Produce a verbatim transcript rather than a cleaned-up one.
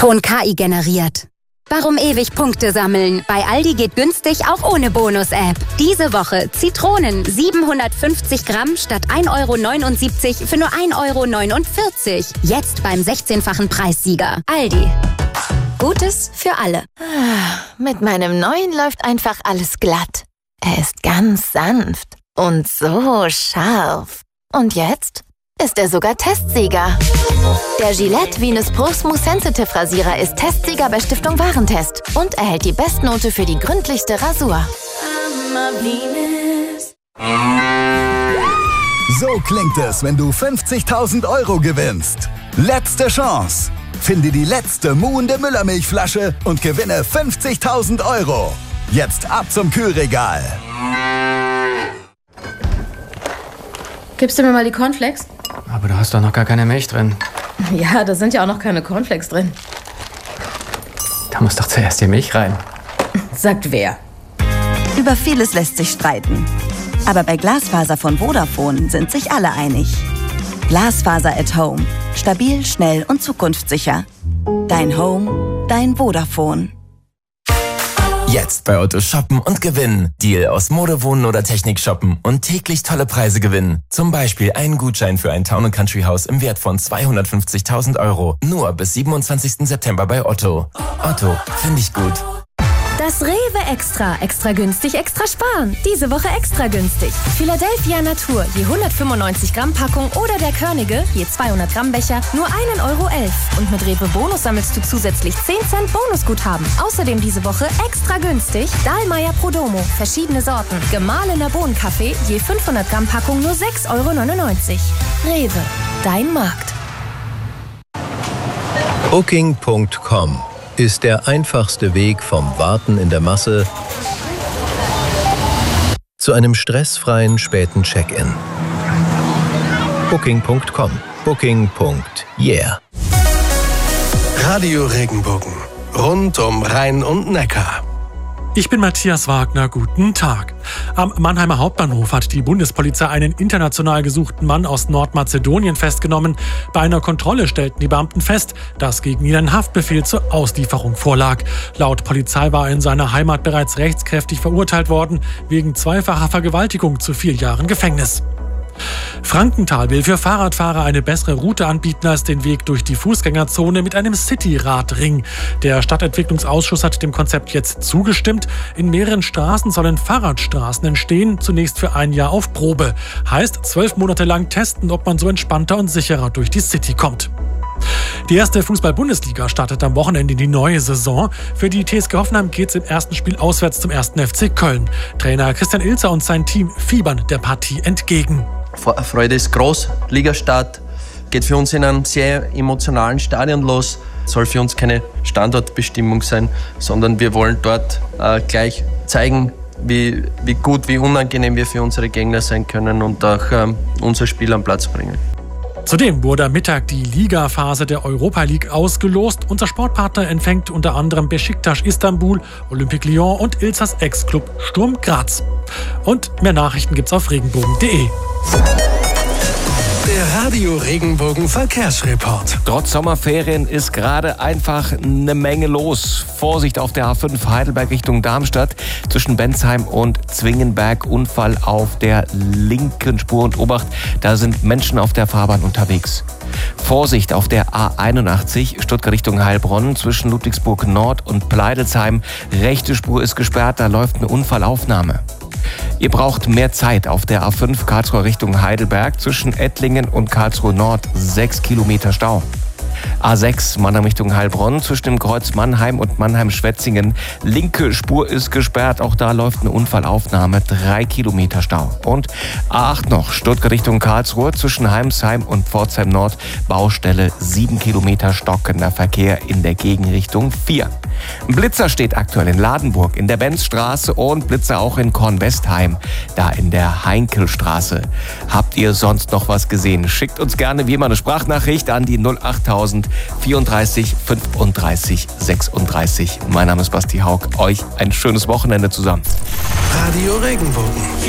Von K I generiert. Warum ewig Punkte sammeln? Bei Aldi geht günstig auch ohne Bonus-App. Diese Woche Zitronen siebenhundertfünfzig Gramm statt ein Euro neunundsiebzig für nur ein Euro neunundvierzig. Jetzt beim sechzehnfachen Preissieger. Aldi. Gutes für alle. Mit meinem neuen läuft einfach alles glatt. Er ist ganz sanft und so scharf. Und jetzt ist er sogar Testsieger. Der Gillette Venus Pro Smooth Sensitive Rasierer ist Testsieger bei Stiftung Warentest und erhält die Bestnote für die gründlichste Rasur. So klingt es, wenn du fünfzigtausend Euro gewinnst. Letzte Chance. Finde die letzte muhende Müllermilchflasche und gewinne fünfzigtausend Euro. Jetzt ab zum Kühlregal. Gibst du mir mal die Cornflakes? Aber da hast doch noch gar keine Milch drin. Ja, da sind ja auch noch keine Cornflakes drin. Da muss doch zuerst die Milch rein. Sagt wer? Über vieles lässt sich streiten. Aber bei Glasfaser von Vodafone sind sich alle einig. Glasfaser at Home. Stabil, schnell und zukunftssicher. Dein Home, dein Vodafone. Jetzt bei Otto shoppen und gewinnen. Deal aus Mode, Wohnen oder Technik shoppen und täglich tolle Preise gewinnen. Zum Beispiel einen Gutschein für ein Town and Country Haus im Wert von zweihundertfünfzigtausend Euro. Nur bis siebenundzwanzigsten September bei Otto. Otto, finde ich gut. Das Rewe Extra. Extra günstig, extra sparen. Diese Woche extra günstig. Philadelphia Natur, je hundertfünfundneunzig Gramm Packung oder der Körnige, je zweihundert Gramm Becher, nur ein Euro elf. Und mit Rewe Bonus sammelst du zusätzlich zehn Cent Bonusguthaben. Außerdem diese Woche extra günstig Dahlmeier Prodomo, verschiedene Sorten. Gemahlener Bohnenkaffee, je fünfhundert Gramm Packung nur sechs Euro neunundneunzig. Rewe, dein Markt. Booking Punkt com ist der einfachste Weg vom Warten in der Masse zu einem stressfreien späten Check-in. Booking Punkt com. Booking. Yeah. Radio Regenbogen. Rund um Rhein und Neckar. Ich bin Matthias Wagner, guten Tag. Am Mannheimer Hauptbahnhof hat die Bundespolizei einen international gesuchten Mann aus Nordmazedonien festgenommen. Bei einer Kontrolle stellten die Beamten fest, dass gegen ihn ein Haftbefehl zur Auslieferung vorlag. Laut Polizei war er in seiner Heimat bereits rechtskräftig verurteilt worden, wegen zweifacher Vergewaltigung zu vier Jahren Gefängnis. Frankenthal will für Fahrradfahrer eine bessere Route anbieten als den Weg durch die Fußgängerzone mit einem City-Radring. Der Stadtentwicklungsausschuss hat dem Konzept jetzt zugestimmt. In mehreren Straßen sollen Fahrradstraßen entstehen, zunächst für ein Jahr auf Probe. Heißt, zwölf Monate lang testen, ob man so entspannter und sicherer durch die City kommt. Die erste Fußball-Bundesliga startet am Wochenende in die neue Saison. Für die T S G Hoffenheim geht es im ersten Spiel auswärts zum ersten F C Köln. Trainer Christian Ilzer und sein Team fiebern der Partie entgegen. Freude ist groß, Ligastart geht für uns in einem sehr emotionalen Stadion los. Soll für uns keine Standortbestimmung sein, sondern wir wollen dort äh, gleich zeigen, wie, wie gut, wie unangenehm wir für unsere Gegner sein können und auch äh, unser Spiel am Platz bringen. Zudem wurde am Mittag die Ligaphase der Europa League ausgelost. Unser Sportpartner empfängt unter anderem Beşiktaş Istanbul, Olympique Lyon und Ilzers Ex-Club Sturm Graz. Und mehr Nachrichten gibt's auf regenbogen punkt de. Der Radio Regenbogen Verkehrsreport. Trotz Sommerferien ist gerade einfach eine Menge los. Vorsicht auf der A fünf Heidelberg Richtung Darmstadt zwischen Bensheim und Zwingenberg. Unfall auf der linken Spur und Obacht, da sind Menschen auf der Fahrbahn unterwegs. Vorsicht auf der A einundachtzig Stuttgart Richtung Heilbronn zwischen Ludwigsburg Nord und Pleidelsheim. Rechte Spur ist gesperrt, da läuft eine Unfallaufnahme. Ihr braucht mehr Zeit auf der A fünf Karlsruhe Richtung Heidelberg zwischen Ettlingen und Karlsruhe Nord, sechs Kilometer Stau. A sechs Mannheim Richtung Heilbronn zwischen dem Kreuz Mannheim und Mannheim-Schwetzingen. Linke Spur ist gesperrt, auch da läuft eine Unfallaufnahme, drei Kilometer Stau. Und A acht noch, Stuttgart Richtung Karlsruhe zwischen Heimsheim und Pforzheim Nord, Baustelle, sieben Kilometer stockender Verkehr in der Gegenrichtung vier. Ein Blitzer steht aktuell in Ladenburg, in der Benzstraße und Blitzer auch in Kornwestheim, da in der Heinkelstraße. Habt ihr sonst noch was gesehen? Schickt uns gerne wie immer eine Sprachnachricht an die null achttausend vierunddreißig fünfunddreißig sechsunddreißig. Mein Name ist Basti Haug. Euch ein schönes Wochenende zusammen. Radio Regenbogen.